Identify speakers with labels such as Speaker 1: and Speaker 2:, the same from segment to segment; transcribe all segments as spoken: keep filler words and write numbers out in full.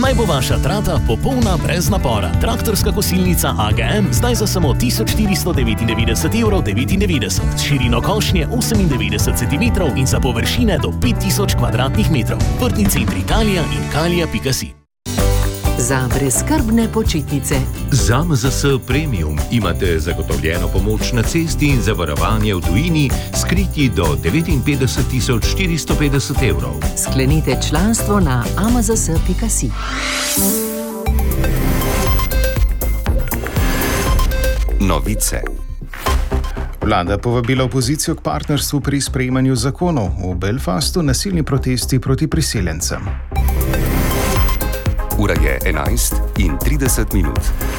Speaker 1: Naj bo vaša trata popolna brez napora. Traktorska kosilnica A G M zdaj za samo tisoč štiristo devetindevetdeset evrov devetindevetdeset, s širino košnje osemindevetdeset centimetrov in za površine do pet tisoč kvadratnih metrov. Vrtni center Italija in kalija pika si.
Speaker 2: Za brezskrbne počitnice.
Speaker 3: Z A M Z S Premium imate zagotovljeno pomoč na cesti in zavarovanje v tujini skriti do devetinpetdeset tisoč štiristo petdeset evrov.
Speaker 2: Sklenite članstvo na a m z s pika si.
Speaker 4: Novice. Vlada povabila opozicijo k partnerstvu pri sprejemanju zakonov. V Belfastu nasilni protesti proti priseljencem.
Speaker 5: Ura je enajst in trideset minut.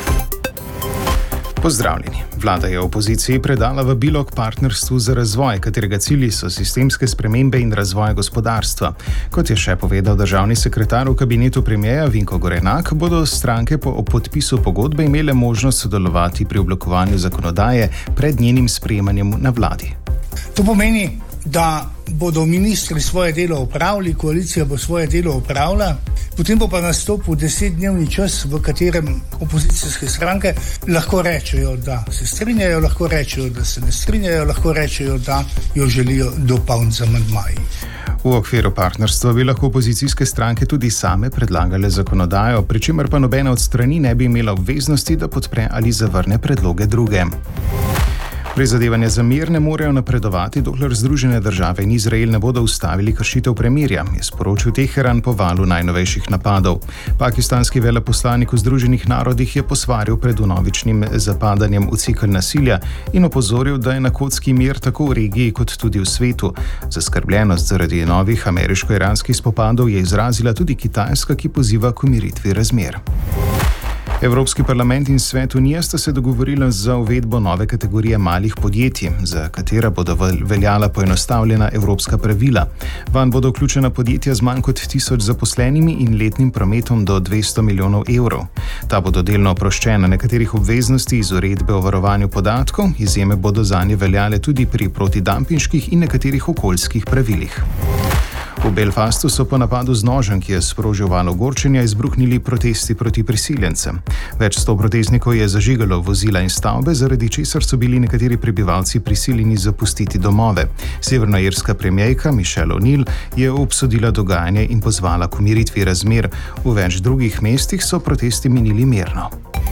Speaker 4: Pozdravljeni. Vlada je opoziciji predala vabilo k partnerstvu za razvoj, katerega cilji so sistemske spremembe in razvoj gospodarstva. Kot je še povedal državni sekretar v kabinetu premierja Vinko Gorenak, bodo stranke po podpisu pogodbe imele možnost sodelovati pri oblikovanju zakonodaje pred njenim sprejemanjem na vladi.
Speaker 6: To pomeni, da bodo ministri svoje delo opravili, koalicija bo svoje delo opravila, potem bo pa nastopil desetdnevni čas, v katerem opozicijske stranke lahko rečejo, da se strinjajo, lahko rečejo, da se ne strinjajo, lahko rečejo, da jo želijo dopolniti z amandmaji.
Speaker 4: V okviru partnerstva bi lahko opozicijske stranke tudi same predlagale zakonodajo, pri čemer pa nobena od strani ne bi imela obveznosti, da podpre ali zavrne predloge druge. Prizadevanja za mir ne morejo napredovati, dokler Združene države in Izrael ne bodo ustavili kršitev premirja, je sporočil Teheran po valu najnovejših napadov. Pakistanski veleposlanik v Združenih narodih je posvaril pred vnovičnim zapadanjem v cikel nasilja in opozoril, da je na kocki mir tako v regiji kot tudi v svetu. Zaskrbljenost zaradi novih ameriško-iranskih spopadov je izrazila tudi Kitajska, ki poziva k umiritvi razmer. Evropski parlament in Svet Unije sta se dogovorila za uvedbo nove kategorije malih podjetij, za katera bodo veljala poenostavljena evropska pravila. Vanj bodo vključena podjetja z manj kot tisoč zaposlenimi in letnim prometom do dvesto milijonov evrov. Ta bodo delno oproščena nekaterih obveznosti iz uredbe o varovanju podatkov, izjeme bodo zanje veljale tudi pri protidampinških in nekaterih okoljskih pravilih. V Belfastu so po napadu z nožem, ki je sprožil val ogorčenja, izbruhnili protesti proti priseljencem. Več sto protestnikov je zažigalo vozila in stavbe, zaradi česar so bili nekateri prebivalci prisiljeni zapustiti domove. Severnoirska premierka Michelle O'Neill je obsodila dogajanje in pozvala k umiritvi razmer. V več drugih mestih so protesti minili mirno.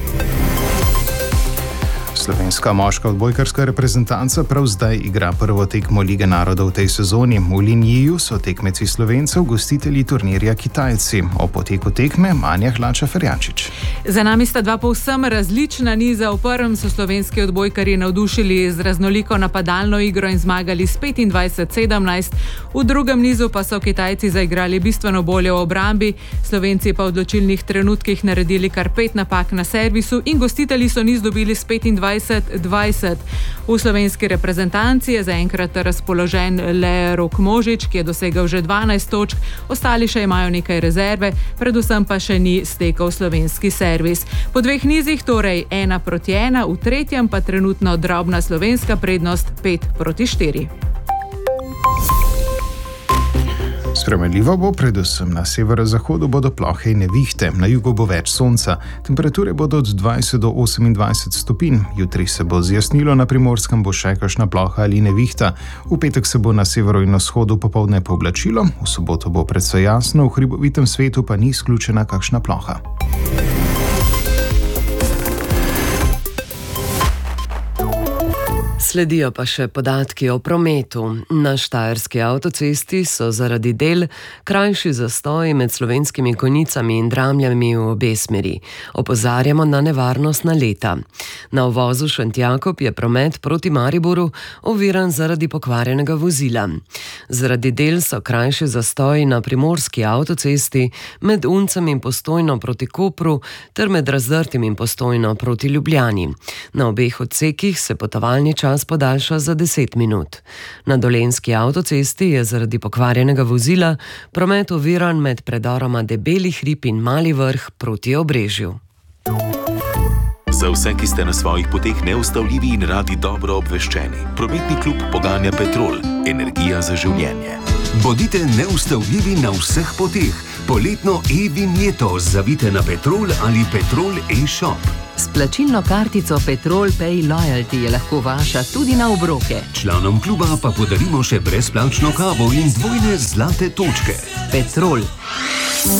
Speaker 4: Slovenska moška odbojkarska reprezentanca prav zdaj igra prvo tekmo Lige narodov v tej sezoni. V Linjiju so tekmeci Slovencev gostitelji turnirja Kitajci. O poteku tekme Anja Hlača-Ferjančič.
Speaker 7: Za nami sta dva povsem različna niza. V prvem so slovenski odbojkarji navdušili z raznoliko napadalno igro in zmagali s petindvajset sedemnajst. V drugem nizu pa so Kitajci zaigrali bistveno bolje v obrambi, Slovenci pa v odločilnih trenutkih naredili kar pet napak na servisu in gostitelji so niz dobili s petindvajset dvajset. V slovenski reprezentanci je zaenkrat razpoložen le Rok Možič, ki je dosegel že dvanajst točk, ostali še imajo nekaj rezerve, predvsem pa še ni stekel slovenski servis. Po dveh nizih torej ena proti ena, v tretjem pa trenutno drobna slovenska prednost pet proti štiri.
Speaker 4: Spremenljivo bo, predvsem na severozahodu bodo plohe in nevihte, na jugu bo več sonca. Temperature bodo od dvajset do osemindvajset stopinj. Jutri se bo zjasnilo, na Primorskem bo še kakšna ploha ali nevihta. V petek se bo na severu in vzhodu popoldne pooblačilo, v soboto bo precej jasno, v hribovitem svetu pa ni izključena kakšna ploha.
Speaker 2: Sledijo pa še podatki o prometu. Na štajerski avtocesti so zaradi del krajši zastoji med Slovenskimi Konjicami in Dramljami v obe smeri. Opozarjamo na nevarnost naleta. Na uvozu Šentjakob je promet proti Mariboru oviran zaradi pokvarjenega vozila. Zaradi del so krajši zastoji na primorski avtocesti med Uncem in Postojno proti Kopru ter med Razdrtim in Postojno proti Ljubljani. Na obeh odsekih se potovalni čas podaljša za deset minut. Na Dolenjski avtocesti je zaradi pokvarjenega vozila promet oviran med predoroma Debeli hrib in Mali Vrh proti Obrežju.
Speaker 3: Za vse, ki ste na svojih poteh neustavljivi in radi dobro obveščeni, prometni klub poganja Petrol, energija za življenje.
Speaker 5: Bodite neustavljivi na vseh poteh.
Speaker 8: poletno e-vinjeto, zavite na Petrol ali Petrol e-shop.
Speaker 9: S plačilno kartico Petrol Pay Loyalty je lahko vaša tudi na obroke.
Speaker 8: Članom kluba pa podarimo še brezplačno kavo in dvojne zlate točke.
Speaker 9: Petrol.